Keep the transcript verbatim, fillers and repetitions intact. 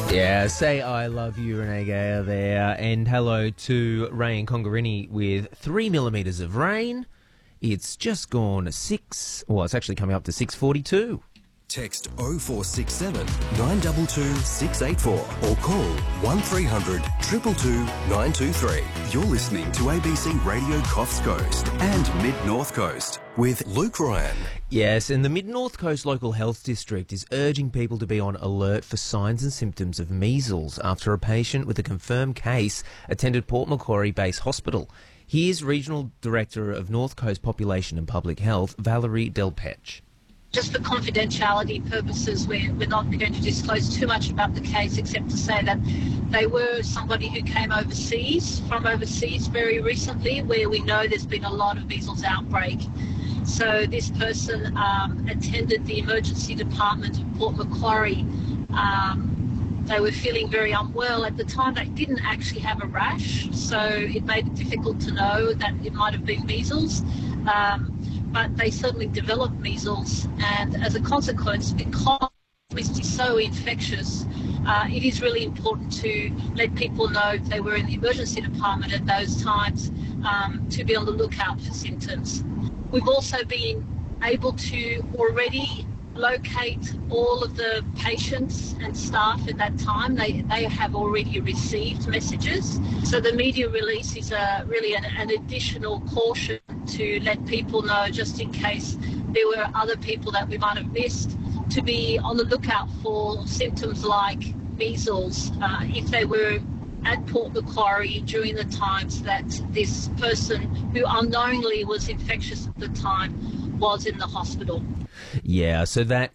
Yeah, say I love you, Renee Gaya there, and hello to Ray and Congarini with three millimetres of rain. It's just gone to six, well, it's actually coming up to six forty-two. Text oh four six seven, nine two two, six eight four or call one three hundred, two two two, nine two three. You're listening to A B C Radio Coffs Coast and Mid-North Coast with Luke Ryan. Yes, and the Mid-North Coast Local Health District is urging people to be on alert for signs and symptoms of measles after a patient with a confirmed case attended Port Macquarie Base Hospital. Here's Regional Director of North Coast Population and Public Health, Valerie Delpech. Just for confidentiality purposes, we're, we're not going to disclose too much about the case except to say that they were somebody who came overseas, from overseas very recently, where we know there's been a lot of measles outbreak. So this person um, attended the emergency department of Port Macquarie. Um, they were feeling very unwell. At the time, they didn't actually have a rash, so it made it difficult to know that it might have been measles. Um, but they certainly developed measles, and as a consequence, because measles is so infectious, uh, it is really important to let people know if they were in the emergency department at those times um, to be on the lookout for symptoms. We've also been able to already locate all of the patients and staff at that time. They they have already received messages. So the media release is a, really an, an additional caution to let people know, just in case there were other people that we might have missed, to be on the lookout for symptoms like measles uh, if they were at Port Macquarie during the times that this person, who unknowingly was infectious at the time, was in the hospital. Yeah, so that